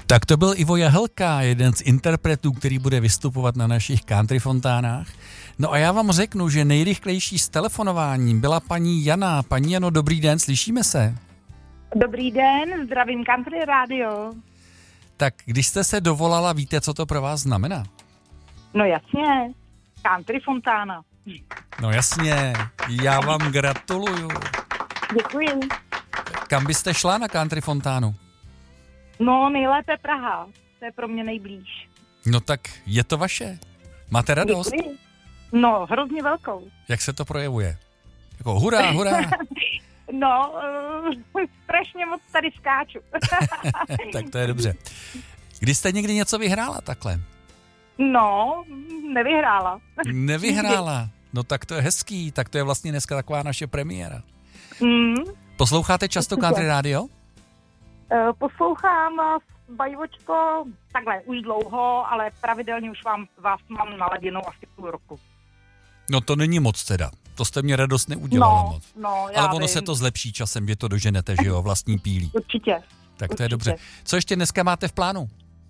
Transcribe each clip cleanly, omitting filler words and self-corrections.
Tak to byl Ivo Jahelka, jeden z interpretů, který bude vystupovat na našich country fontánách. No a já vám řeknu, že nejrychlejší s telefonováním byla paní Jana. Paní Jano, dobrý den, slyšíme se? Dobrý den, zdravím Country Radio. Tak když jste se dovolala, víte, co to pro vás znamená? No jasně, Country fontána. No jasně, já vám gratuluju. Děkuji. Kam byste šla na country fontánu? No nejlépe Praha, to je pro mě nejblíž. No tak je to vaše. Máte radost? Děkuji. No, hrozně velkou. Jak se to projevuje? Jako hurá, hurá. No, strašně moc tady skáču. Tak to je dobře. Kdy jste někdy něco vyhrála takhle? No, nevyhrála. Nevyhrála? No tak to je hezký, tak to je vlastně dneska taková naše premiéra. Posloucháte často country radio? Poslouchám Bajvočko, takhle už dlouho, ale pravidelně už vás mám naladěnou asi půl roku. No to není moc teda. To jste mě radost neudělala moc. No, ale ono se to zlepší časem, že to doženete, že jo, vlastní pílí. Určitě. Tak to je dobře. Co ještě dneska máte v plánu?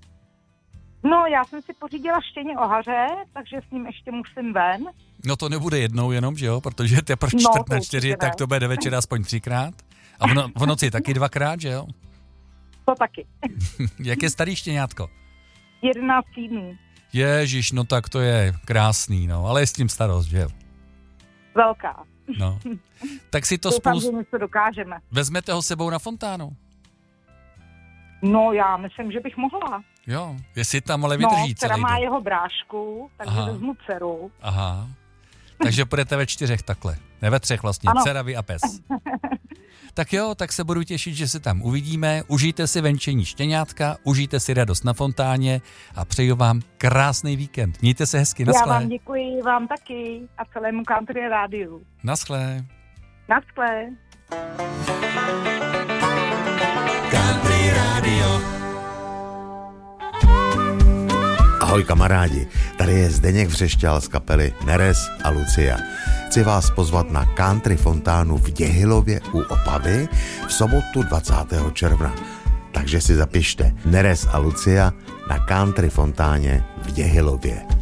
No, já jsem si pořídila štěně ohaře, takže s ním ještě musím ven. No to nebude jednou jenom, že jo, protože to je pro 4 tak to bude do večera aspoň 3krát. A v noci taky 2krát, že jo? To taky. Jak je starý štěňátko? 11 týdnů. Ježiš, no tak to je krásný, no, ale je s tím starost, že jo? Velká. No. Tak si to doufám, že něco dokážeme. Vezmete ho sebou na fontánu? No, já myslím, že bych mohla. Jo, jestli tam ale vydrží celý dcera má jeho brášku, takže vezmu dceru. Aha. Takže půjdete ve 4 takhle. Ne ve 3 vlastně, ano. Dcera, vy a pes. Tak jo, tak se budu těšit, že se tam uvidíme. Užijte si venčení štěňátka, užijte si radost na fontáně a přeju vám krásný víkend. Mějte se hezky, naschle. Já vám děkuji, vám taky a celému Country rádiu. Naschle. Naschle. Country Radio. Ahoj kamarádi, tady je Zdeněk Vřešťál z kapely Neres a Lucia. Chci vás pozvat na country fontánu v Děhilově u Opavy v sobotu 20. června. Takže si zapište Neres a Lucia na country fontáně v Děhilově.